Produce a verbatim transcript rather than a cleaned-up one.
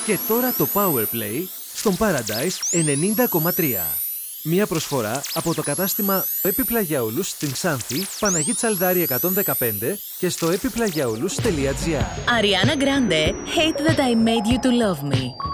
Και τώρα το Powerplay στον Paradise ενενήντα κόμμα τρία. Μία προσφορά από το κατάστημα Επιπλαγιαούλους στην Ξάνθη, Παναγή Τσαλδάρη εκατόν δεκαπέντε και στο επιπλαγιαούλους τελεία τζι άρ. Ariana Grande, Hate That I Made You To Love Me.